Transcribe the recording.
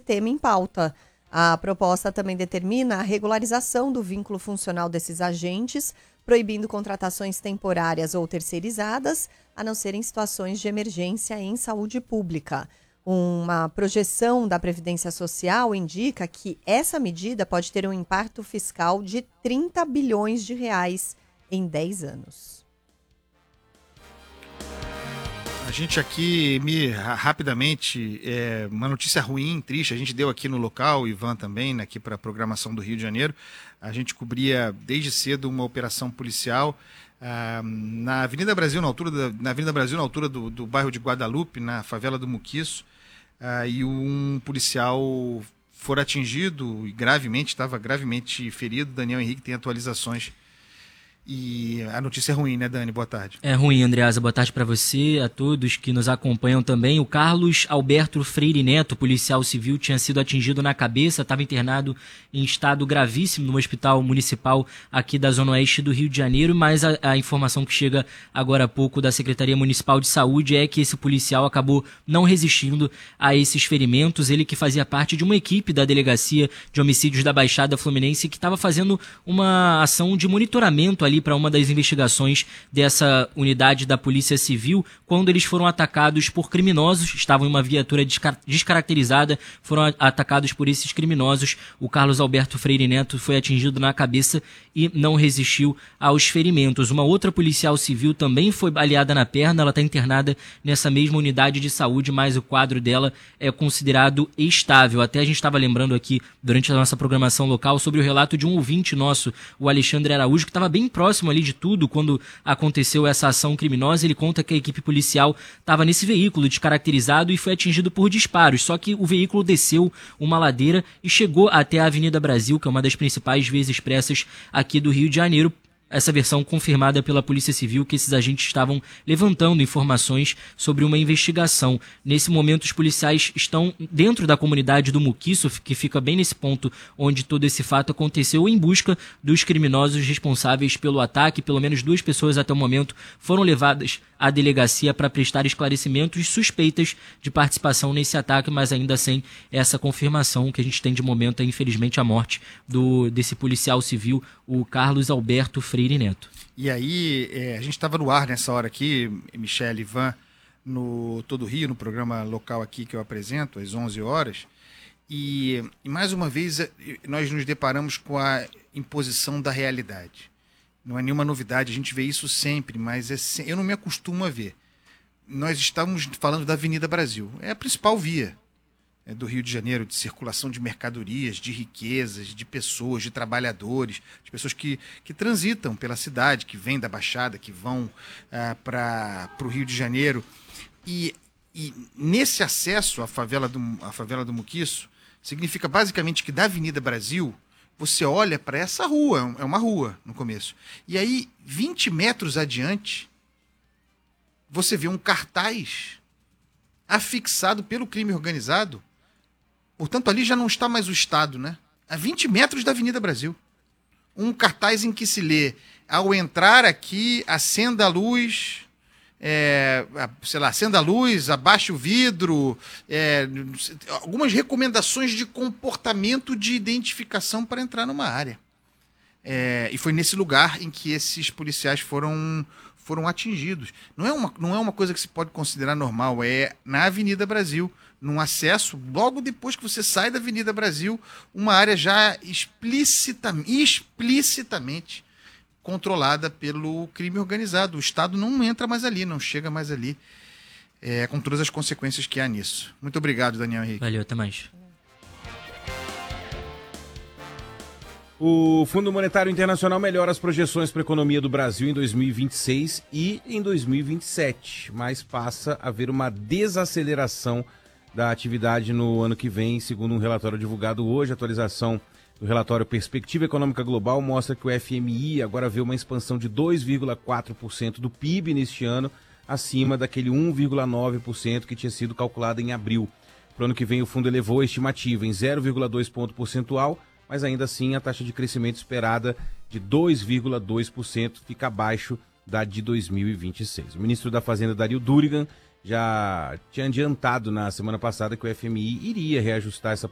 tema em pauta. A proposta também determina a regularização do vínculo funcional desses agentes, proibindo contratações temporárias ou terceirizadas, a não ser em situações de emergência em saúde pública. Uma projeção da Previdência Social indica que essa medida pode ter um impacto fiscal de 30 bilhões de reais em 10 anos. A gente aqui, rapidamente, uma notícia ruim, triste, a gente deu aqui no local, o Ivan também, aqui para a programação do Rio de Janeiro. A gente cobria desde cedo uma operação policial na Avenida Brasil, na altura do bairro de Guadalupe, na favela do Muquiço. E um policial foi atingido e estava gravemente ferido. Daniel Henrique tem atualizações. E a notícia é ruim, né, Dani? Boa tarde. É ruim, Andreasa. Boa tarde para você, a todos que nos acompanham também. O Carlos Alberto Freire Neto, policial civil, tinha sido atingido na cabeça, estava internado em estado gravíssimo no hospital municipal aqui da Zona Oeste do Rio de Janeiro, mas a informação que chega agora há pouco da Secretaria Municipal de Saúde é que esse policial acabou não resistindo a esses ferimentos. Ele que fazia parte de uma equipe da Delegacia de Homicídios da Baixada Fluminense que estava fazendo uma ação de monitoramento ali para uma das investigações dessa unidade da Polícia Civil, quando eles foram atacados por criminosos, estavam em uma viatura descaracterizada, foram atacados por esses criminosos. O Carlos Alberto Freire Neto foi atingido na cabeça e não resistiu aos ferimentos. Uma outra policial civil também foi baleada na perna, ela está internada nessa mesma unidade de saúde, mas o quadro dela é considerado estável. Até a gente estava lembrando aqui, durante a nossa programação local, sobre o relato de um ouvinte nosso, o Alexandre Araújo, que estava bem próximo ali de tudo quando aconteceu essa ação criminosa. Ele conta que a equipe policial estava nesse veículo descaracterizado e foi atingido por disparos, só que o veículo desceu uma ladeira e chegou até a Avenida Brasil, que é uma das principais vias expressas aqui do Rio de Janeiro. Essa versão confirmada pela Polícia Civil, que esses agentes estavam levantando informações sobre uma investigação. Nesse momento, os policiais estão dentro da comunidade do Muquiço, que fica bem nesse ponto onde todo esse fato aconteceu, em busca dos criminosos responsáveis pelo ataque. Pelo menos 2 pessoas até o momento foram levadas à delegacia para prestar esclarecimentos suspeitas de participação nesse ataque, mas ainda sem essa confirmação. Que a gente tem de momento é, infelizmente, a morte desse policial civil, o Carlos Alberto Freire Neto. E aí, a gente estava no ar nessa hora aqui, Michele, Ivan, no Todo Rio, no programa local aqui que eu apresento, às 11 horas, e mais uma vez nós nos deparamos com a imposição da realidade. Não é nenhuma novidade, a gente vê isso sempre, mas eu não me acostumo a ver. Nós estamos falando da Avenida Brasil, é a principal via do Rio de Janeiro, de circulação de mercadorias, de riquezas, de pessoas, de trabalhadores, de pessoas que transitam pela cidade, que vêm da Baixada, que vão para o Rio de Janeiro. E nesse acesso à favela do Muquiço, significa basicamente que da Avenida Brasil, você olha para essa rua, é uma rua no começo, e aí 20 metros adiante, você vê um cartaz afixado pelo crime organizado. Portanto, ali já não está mais o Estado, né? A 20 metros da Avenida Brasil. Um cartaz em que se lê: ao entrar aqui, acenda a luz, acenda a luz, abaixe o vidro, algumas recomendações de comportamento de identificação para entrar numa área. E foi nesse lugar em que esses policiais foram atingidos. Não é uma coisa que se pode considerar normal, é na Avenida Brasil, num acesso, logo depois que você sai da Avenida Brasil, uma área já explicitamente controlada pelo crime organizado. O Estado não entra mais ali, não chega mais ali, com todas as consequências que há nisso. Muito obrigado, Daniel Henrique. Valeu, até mais. O Fundo Monetário Internacional melhora as projeções para a economia do Brasil em 2026 e em 2027, mas passa a haver uma desaceleração da atividade no ano que vem, segundo um relatório divulgado hoje. A atualização do relatório Perspectiva Econômica Global mostra que o FMI agora vê uma expansão de 2,4% do PIB neste ano, acima daquele 1,9% que tinha sido calculado em abril. Para o ano que vem, o fundo elevou a estimativa em 0,2 ponto percentual, mas ainda assim a taxa de crescimento esperada de 2,2% fica abaixo da de 2026. O ministro da Fazenda, Dario Durigan, já tinha adiantado na semana passada que o FMI iria reajustar essa